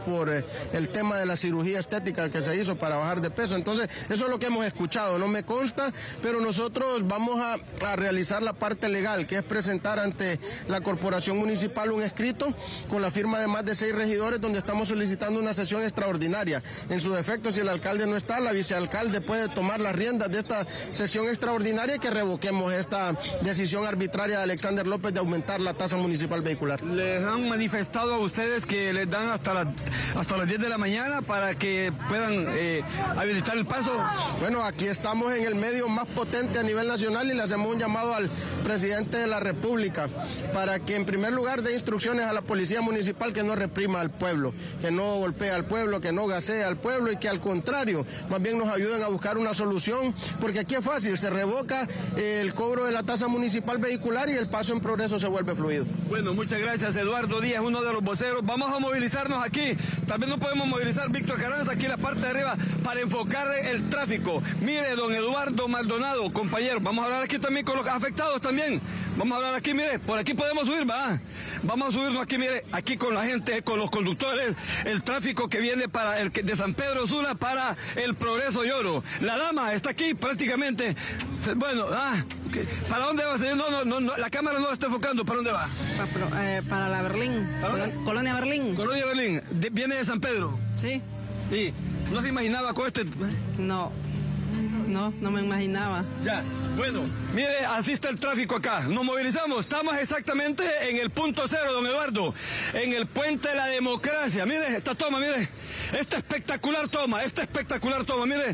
por el tema de la cirugía estética que se hizo para bajar de peso. Entonces, eso es lo que hemos escuchado, no me consta, pero nosotros vamos a realizar la parte legal, que es presentar ante la Corporación Municipal un escrito con la firma de más de 6 regidores donde estamos solicitando una sesión extraordinaria. En su defecto, si el alcalde no está, la vicealcalde puede tomar las riendas de esta sesión extraordinaria y que revoquemos esta decisión arbitraria de Alexander López de aumentar la tasa municipal vehicular. ¿Les han manifestado a ustedes que les dan hasta las 10 de la mañana para que puedan habilitar el paso? Bueno, aquí estamos en el medio más potente a nivel nacional y le hacemos un llamado al presidente de la República para que en primer lugar dé instrucciones a la policía municipal que no reprima al pueblo, que no golpee al pueblo, que no gasee al pueblo y que al contrario, más bien nos ayuden a buscar una solución, porque aquí es fácil, se revoca el cobro de la tasa municipal vehicular y el paso en progreso se vuelve fluido. Bueno, muchas gracias, Eduardo Díaz, uno de los voceros. Vamos a movilizarnos aquí. También nos podemos movilizar, Víctor Carranza, aquí en la parte de arriba para enfocar el tráfico. Mire, don Eduardo Maldonado, compañero, vamos a hablar aquí también con los afectados también. Vamos a hablar aquí, mire, por aquí podemos subir, ¿va? Vamos a subirnos aquí, mire, aquí con la gente, con los conductores, el tráfico que viene para de San Pedro Sula para el Progreso y Oro. La dama está aquí prácticamente. Bueno, ¿para dónde va, señor? No, la cámara no está enfocando. ¿Para dónde va? Para la Berlín. Colonia Berlín. Colonia Berlín. ¿Viene de San Pedro? Sí. ¿Y no se imaginaba con este? No me imaginaba. Ya, bueno, mire, así está el tráfico acá. Nos movilizamos, estamos exactamente en el punto cero, don Eduardo, en el Puente de la Democracia. Mire, esta toma, mire, esta espectacular toma, mire.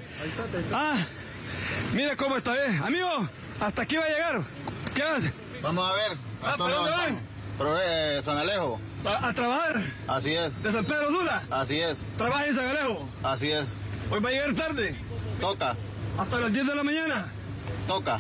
Mire cómo está, amigo, hasta aquí va a llegar. ¿Qué hace? Vamos a ver. ¿Para dónde van? San Alejo. ¿A trabajar? Así es. ¿De San Pedro Sula? Así es. ¿Trabaja en San Alejo? Así es. ¿Hoy va a llegar tarde? Toca. ¿Hasta las 10 de la mañana? Toca.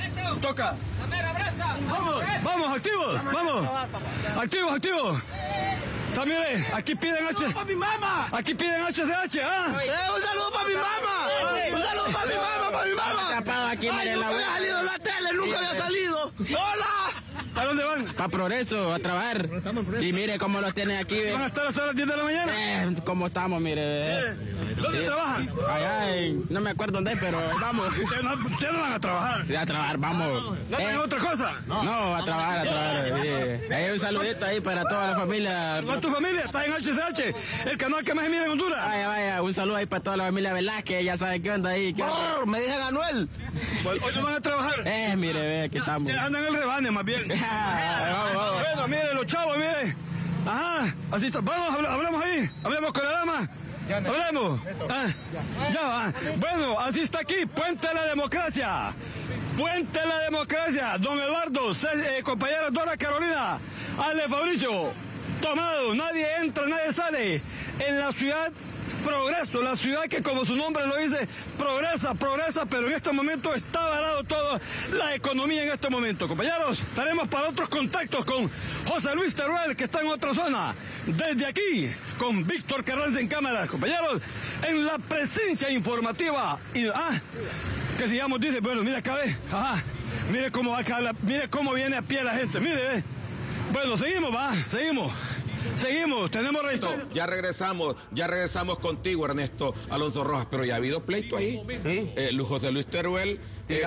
Vamos, activos, vamos. Activos. Mire, aquí piden Aquí piden HCH, un saludo para mi mamá. Un saludo para mi mamá. Atrapado aquí, mire, nunca había salido en la tele, nunca había salido. ¡Hola! ¿Para dónde van? Para Progreso, a trabajar. Y mire cómo los tienen aquí. ¿Van a estar hasta las 10 de la mañana? ¿Cómo estamos, mire? ¿Dónde trabajan? Allá, no me acuerdo dónde, pero vamos. ¿Ustedes no van a trabajar? A trabajar, vamos. ¿No tienen otra cosa? No, a trabajar. Hay un saludito ahí para toda la familia. ¿Con tu familia? ¿Estás en HCH? El canal que más se mira en Honduras. Vaya, un saludo ahí para toda la familia Velázquez, ya saben qué onda ahí. Me dicen Anuel. Hoy no van a trabajar. Mire, aquí estamos. Andan en el rebane, más bien. Vamos. Bueno, mire, los chavos, mire. Ajá, así está. Vamos, hablamos ahí. Hablemos con la dama. Hablemos. Ya va. Bueno, así está aquí, Puente de la Democracia. Puente de la Democracia. Don Eduardo, compañera Dora Carolina, Ale Fabricio. Tomado, nadie entra, nadie sale. En la ciudad Progreso, la ciudad que como su nombre lo dice, progresa, pero en este momento está varado toda la economía en este momento. Compañeros, estaremos para otros contactos con José Luis Teruel, que está en otra zona. Desde aquí, con Víctor Carranza en cámara. Compañeros, en la presencia informativa. Que sigamos, dice, bueno, mira acá, mire cómo va acá, mire cómo viene a pie la gente, mire, Bueno, Seguimos, tenemos registro. Ya regresamos contigo, Ernesto Alonso Rojas, pero ya ha habido pleito ahí. Sí. José Luis Teruel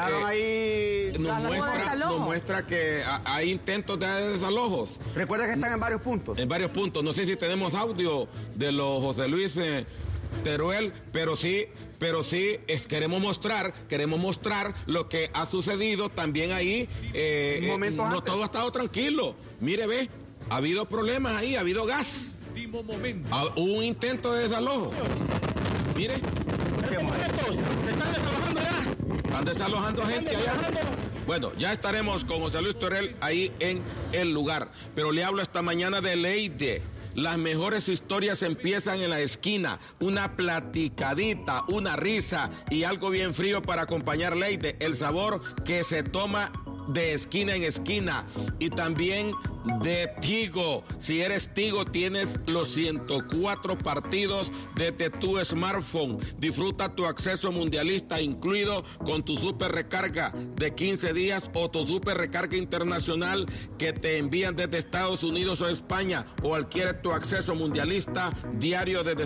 nos muestra que hay intentos de desalojos. Recuerda que están en varios puntos. En varios puntos. No sé si tenemos audio de los José Luis Teruel, pero sí queremos mostrar lo que ha sucedido también ahí. No todo ha estado tranquilo. Mire, ve. Ha habido problemas ahí, ha habido gas. Hubo un intento de desalojo. Mire. Están desalojando gente allá. Bueno, ya estaremos con José Luis Teruel ahí en el lugar. Pero le hablo esta mañana de Leyde. Las mejores historias empiezan en la esquina. Una platicadita, una risa y algo bien frío para acompañar Leyde. El sabor que se toma de esquina en esquina. Y también de Tigo. Si eres Tigo, tienes los 104 partidos desde tu smartphone. Disfruta tu acceso mundialista incluido con tu super recarga de 15 días o tu super recarga internacional que te envían desde Estados Unidos o España, o adquiere tu acceso mundialista diario desde